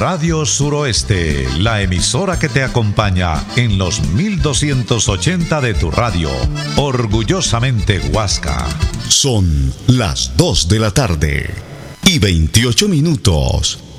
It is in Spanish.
Radio Suroeste, la emisora que te acompaña en los 1280 de tu radio. Orgullosamente Huasca. Son las 2 de la tarde y 28 minutos.